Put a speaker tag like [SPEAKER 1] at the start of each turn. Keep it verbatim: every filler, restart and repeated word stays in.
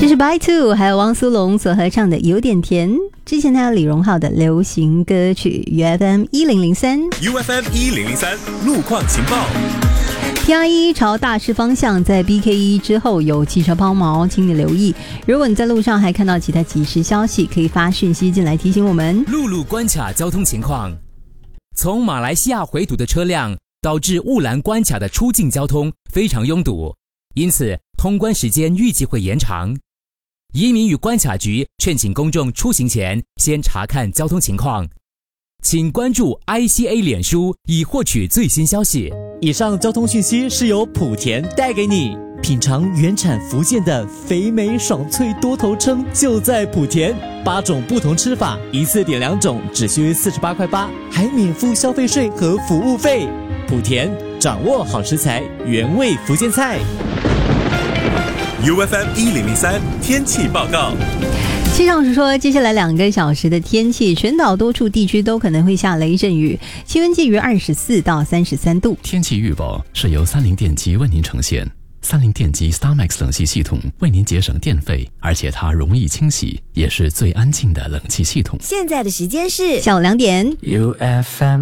[SPEAKER 1] 这是 By Two 还有汪苏泷所合唱的有点甜，之前还有李荣浩的流行歌曲 U F M 一零零三
[SPEAKER 2] U F M 一零零三路况情报。
[SPEAKER 1] P R 一朝大师方向，在 B K 一之后有汽车抛锚，请你留意。如果你在路上还看到其他即时消息，可以发讯息进来提醒我们。
[SPEAKER 3] 陆路关卡交通情况，从马来西亚回堵的车辆导致雾兰关卡的出境交通非常拥堵，因此通关时间预计会延长。移民与关卡局劝请公众出行前先查看交通情况，请关注 I C A 脸书以获取最新消息。
[SPEAKER 4] 以上交通讯息是由莆田带给你，品尝原产福建的肥美爽脆多头称就在莆田，八种不同吃法，一次点两种，只需四十八块八，还免付消费税和服务费。莆田掌握好食材，原味福建菜。
[SPEAKER 2] U F M 一零零三天气报告。
[SPEAKER 1] 气象署说，接下来两个小时的天气，全岛多处地区都可能会下雷阵雨，气温介于二十四到三十三度。
[SPEAKER 5] 天气预报是由三菱电机为您呈现。三菱电机 StarMax 冷气系统为您节省电费，而且它容易清洗，也是最安静的冷气系统。
[SPEAKER 6] 现在的时间是
[SPEAKER 1] 下午两点。
[SPEAKER 7] U F M